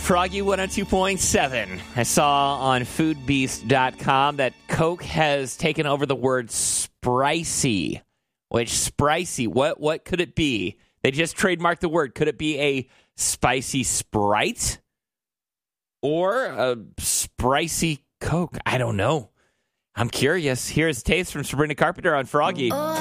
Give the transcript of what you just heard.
Froggy 102.7. I saw on foodbeast.com that Coke has taken over the word Spricey. Which Spricey, what could it be? They just trademarked the word. Could it be a spicy Sprite? Or a Spricey Coke? I don't know. I'm curious. Here's Taste from Sabrina Carpenter on Froggy.